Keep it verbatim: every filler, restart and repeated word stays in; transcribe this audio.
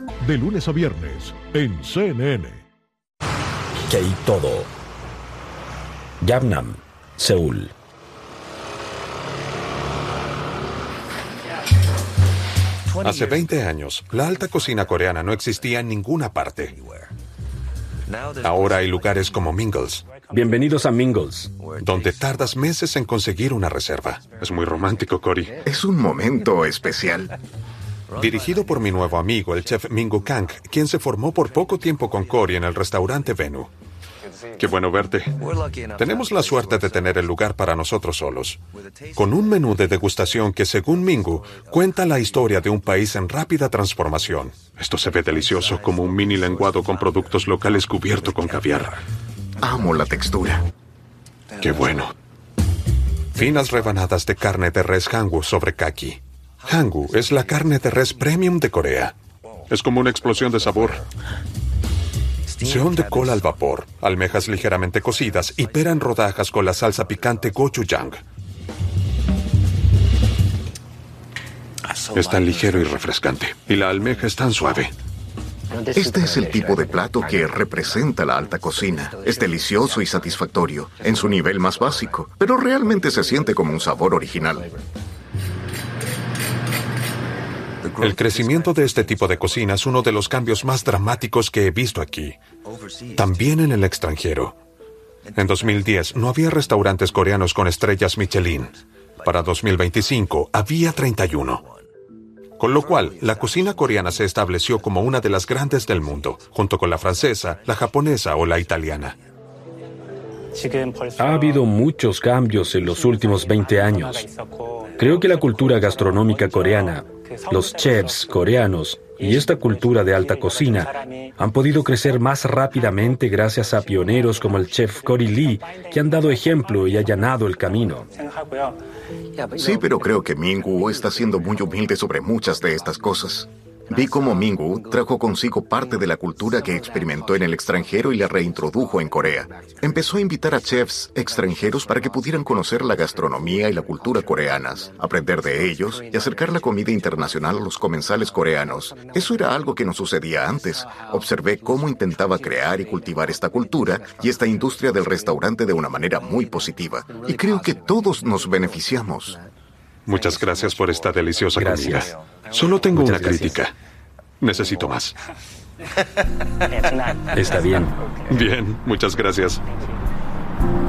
De lunes a viernes en C N N. K-Todo. Gangnam, Seúl. Hace veinte años, la alta cocina coreana no existía en ninguna parte. Ahora hay lugares como Mingles. Bienvenidos a Mingles. Donde tardas meses en conseguir una reserva. Es muy romántico, Cory. Es un momento especial. Dirigido por mi nuevo amigo, el chef Mingu Kang, quien se formó por poco tiempo con Cory en el restaurante Venu. Qué bueno verte. Tenemos la suerte de tener el lugar para nosotros solos, con un menú de degustación que, según Mingu, cuenta la historia de un país en rápida transformación. Esto se ve delicioso, como un mini lenguado con productos locales cubierto con caviar. Amo la textura. Qué bueno. Finas rebanadas de carne de res Hangul sobre kaki. Hangul es la carne de res premium de Corea. Es como una explosión de sabor. Seón de cola al vapor, almejas ligeramente cocidas y pera en rodajas con la salsa picante gochujang. Es tan ligero y refrescante, y la almeja es tan suave. Este es el tipo de plato que representa la alta cocina. Es delicioso y satisfactorio, en su nivel más básico, pero realmente se siente como un sabor original. El crecimiento de este tipo de cocina es uno de los cambios más dramáticos que he visto aquí. También en el extranjero. En dos mil diez no había restaurantes coreanos con estrellas Michelin. Para dos mil veinticinco había treinta y uno. Con lo cual, la cocina coreana se estableció como una de las grandes del mundo, junto con la francesa, la japonesa o la italiana. Ha habido muchos cambios en los últimos veinte años. Creo que la cultura gastronómica coreana, los chefs coreanos y esta cultura de alta cocina han podido crecer más rápidamente gracias a pioneros como el chef Cory Lee, que han dado ejemplo y allanado el camino. Sí, pero creo que Mingu está siendo muy humilde sobre muchas de estas cosas. Vi cómo Mingu trajo consigo parte de la cultura que experimentó en el extranjero y la reintrodujo en Corea. Empezó a invitar a chefs extranjeros para que pudieran conocer la gastronomía y la cultura coreanas, aprender de ellos y acercar la comida internacional a los comensales coreanos. Eso era algo que no sucedía antes. Observé cómo intentaba crear y cultivar esta cultura y esta industria del restaurante de una manera muy positiva. Y creo que todos nos beneficiamos. Muchas gracias por esta deliciosa Gracias. comida. Solo tengo Muchas una gracias. crítica. Necesito más. Está bien. Bien, muchas gracias.